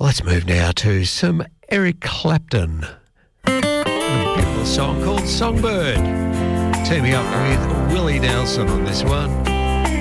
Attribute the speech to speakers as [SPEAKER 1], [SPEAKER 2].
[SPEAKER 1] Let's move now to some Eric Clapton. A beautiful song called Songbird. Teaming up with Willie Nelson on this one.